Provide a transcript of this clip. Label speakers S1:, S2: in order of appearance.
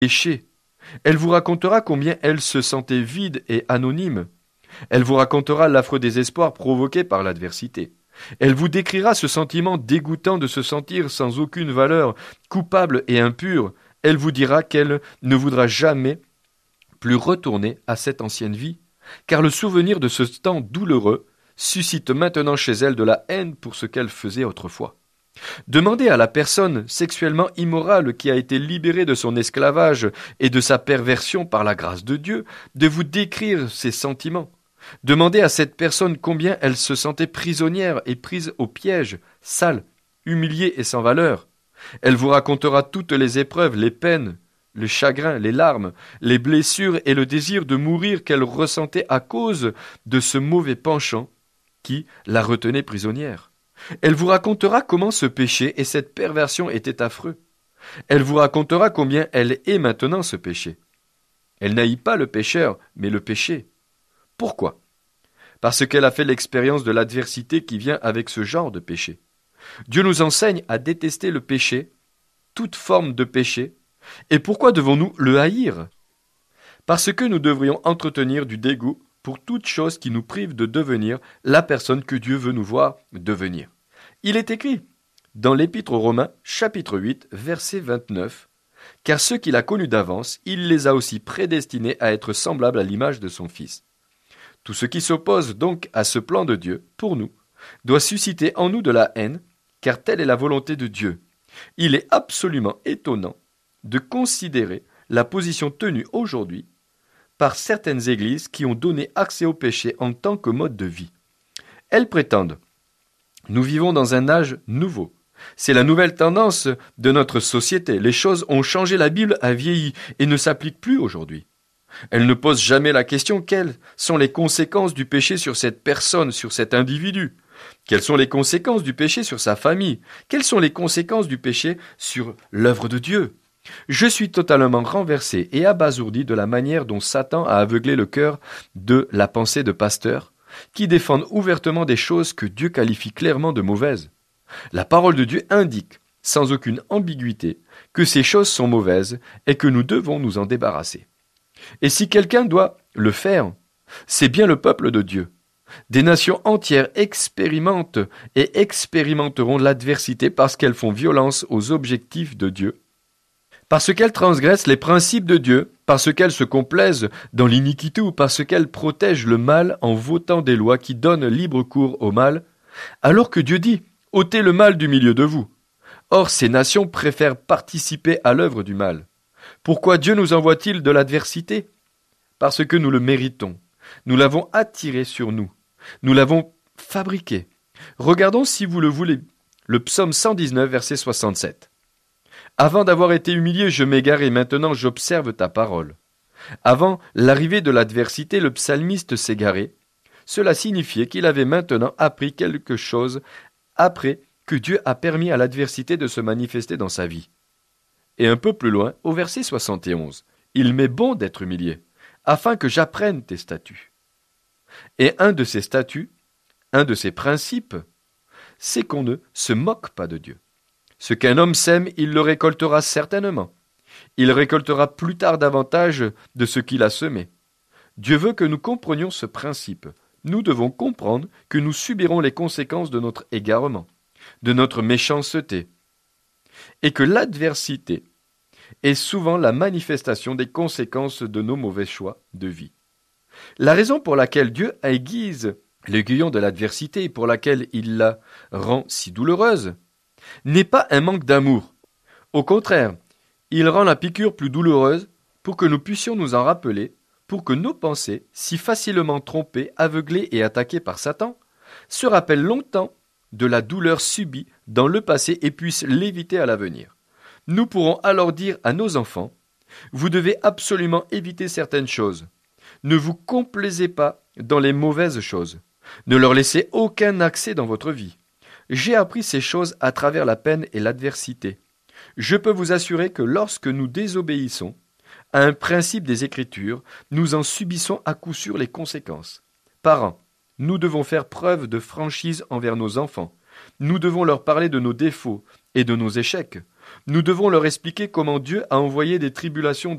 S1: péché. Elle vous racontera combien elle se sentait vide et anonyme. Elle vous racontera l'affreux désespoir provoqué par l'adversité. Elle vous décrira ce sentiment dégoûtant de se sentir sans aucune valeur, coupable et impur. Elle vous dira qu'elle ne voudra jamais plus retourner à cette ancienne vie, car le souvenir de ce temps douloureux suscite maintenant chez elle de la haine pour ce qu'elle faisait autrefois. Demandez à la personne sexuellement immorale qui a été libérée de son esclavage et de sa perversion par la grâce de Dieu de vous décrire ses sentiments. Demandez à cette personne combien elle se sentait prisonnière et prise au piège, sale, humiliée et sans valeur. Elle vous racontera toutes les épreuves, les peines, le chagrin, les larmes, les blessures et le désir de mourir qu'elle ressentait à cause de ce mauvais penchant qui la retenait prisonnière. Elle vous racontera comment ce péché et cette perversion étaient affreux. Elle vous racontera combien elle est maintenant ce péché. Elle n'haït pas le pécheur, mais le péché. Pourquoi? Parce qu'elle a fait l'expérience de l'adversité qui vient avec ce genre de péché. Dieu nous enseigne à détester le péché, toute forme de péché. Et pourquoi devons-nous le haïr? Parce que nous devrions entretenir du dégoût pour toute chose qui nous prive de devenir la personne que Dieu veut nous voir devenir. Il est écrit dans l'Épître aux Romains, chapitre 8, verset 29, « Car ceux qu'il a connus d'avance, il les a aussi prédestinés à être semblables à l'image de son Fils. » Tout ce qui s'oppose donc à ce plan de Dieu, pour nous, doit susciter en nous de la haine, car telle est la volonté de Dieu. Il est absolument étonnant de considérer la position tenue aujourd'hui par certaines églises qui ont donné accès au péché en tant que mode de vie. Elles prétendent: nous vivons dans un âge nouveau. C'est la nouvelle tendance de notre société. Les choses ont changé, la Bible a vieilli et ne s'applique plus aujourd'hui. Elles ne posent jamais la question: quelles sont les conséquences du péché sur cette personne, sur cet individu? Quelles sont les conséquences du péché sur sa famille? Quelles sont les conséquences du péché sur l'œuvre de Dieu? Je suis totalement renversé et abasourdi de la manière dont Satan a aveuglé le cœur de la pensée de pasteurs qui défendent ouvertement des choses que Dieu qualifie clairement de mauvaises. La parole de Dieu indique, sans aucune ambiguïté, que ces choses sont mauvaises et que nous devons nous en débarrasser. Et si quelqu'un doit le faire, c'est bien le peuple de Dieu. Des nations entières expérimentent et expérimenteront l'adversité parce qu'elles font violence aux objectifs de Dieu, parce qu'elles transgressent les principes de Dieu, parce qu'elles se complaisent dans l'iniquité ou parce qu'elles protègent le mal en votant des lois qui donnent libre cours au mal, alors que Dieu dit: ôtez le mal du milieu de vous. Or, ces nations préfèrent participer à l'œuvre du mal. Pourquoi Dieu nous envoie-t-il de l'adversité? Parce que nous le méritons. Nous l'avons attiré sur nous. Nous l'avons fabriqué. Regardons, si vous le voulez, le psaume 119, verset 67. Avant d'avoir été humilié, je m'égare et maintenant j'observe ta parole. Avant l'arrivée de l'adversité, le psalmiste s'égarait. Cela signifiait qu'il avait maintenant appris quelque chose après que Dieu a permis à l'adversité de se manifester dans sa vie. Et un peu plus loin, au verset 71, il m'est bon d'être humilié, afin que j'apprenne tes statuts. Et un de ces statuts, un de ces principes, c'est qu'on ne se moque pas de Dieu. Ce qu'un homme sème, il le récoltera certainement. Il récoltera plus tard davantage de ce qu'il a semé. Dieu veut que nous comprenions ce principe. Nous devons comprendre que nous subirons les conséquences de notre égarement, de notre méchanceté, et que l'adversité est souvent la manifestation des conséquences de nos mauvais choix de vie. La raison pour laquelle Dieu aiguise l'aiguillon de l'adversité et pour laquelle il la rend si douloureuse n'est pas un manque d'amour. Au contraire, il rend la piqûre plus douloureuse pour que nous puissions nous en rappeler, pour que nos pensées, si facilement trompées, aveuglées et attaquées par Satan, se rappellent longtemps de la douleur subie dans le passé et puissent l'éviter à l'avenir. Nous pourrons alors dire à nos enfants: vous devez absolument éviter certaines choses. Ne vous complaisez pas dans les mauvaises choses. Ne leur laissez aucun accès dans votre vie. J'ai appris ces choses à travers la peine et l'adversité. Je peux vous assurer que lorsque nous désobéissons à un principe des Écritures, nous en subissons à coup sûr les conséquences. Parents, nous devons faire preuve de franchise envers nos enfants. Nous devons leur parler de nos défauts et de nos échecs. Nous devons leur expliquer comment Dieu a envoyé des tribulations